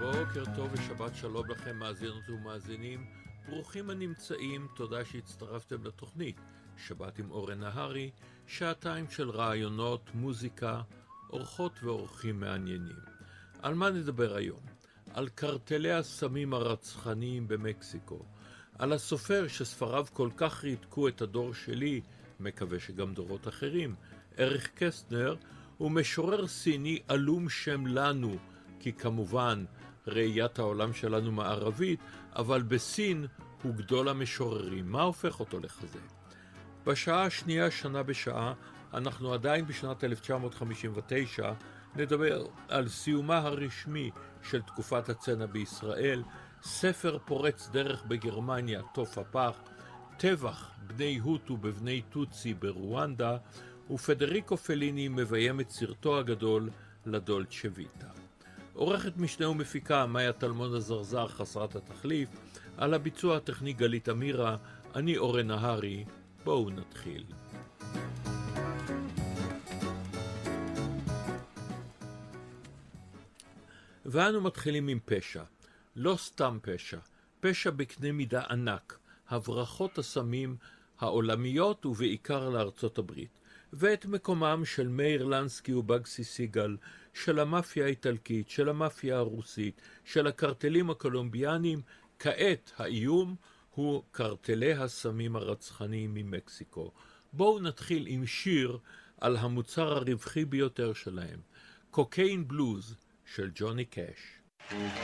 בוקר טוב ושבת שלום לכם מאזינות ומאזינים, ברוכים הנמצאים, תודה שהצטרפתם לתוכנית שבת עם אורן נהרי, שעתיים של רעיונות, מוזיקה, אורחות ואורחים מעניינים. על מה נדבר היום? על קרטלי הסמים הרצחניים במקסיקו, על הסופר שספריו כל כך ריתקו את הדור שלי, מקווה שגם דורות אחרים, אריך קסטנר, ומשורר סיני עלום שם לנו, כי כמובן ראיית העולם שלנו מערבית, אבל בסין הוא גדול המשוררים. מה הופך אותו לכזה? בשעה השנייה, שנה בשעה, אנחנו עדיין בשנת 1959, נדבר על סיומה הרשמי של תקופת הצנע בישראל, ספר פורץ דרך בגרמניה, תוף הפח, טבח בני הוטו בבני טוצי ברואנדה, ופדריקו פליני מביים את סרטו הגדול לדולצ'ה ויטה. עורכת משנה ומפיקה מאיה טלמון הזרזר חסרת התחליף, על הביצוע הטכני גלית אמירה, אני אורן נהרי, בואו נתחיל. ואנו מתחילים עם פשע, לא סתם פשע, פשע בקנה מידה ענק, הברחות הסמים העולמיות ובעיקר לארצות הברית, ואת מקומם של מאיר לנסקי ובגסי סיגל, של המאפיה האיטלקית, של המאפיה הרוסית, של הקרטלים הקולומביאנים. כעת האיום הוא קרטלי הסמים הרצחניים ממקסיקו. בואו נתחיל עם שיר על המוצר הרווחי ביותר שלהם, קוקיין בלוז של ג'וני קאש.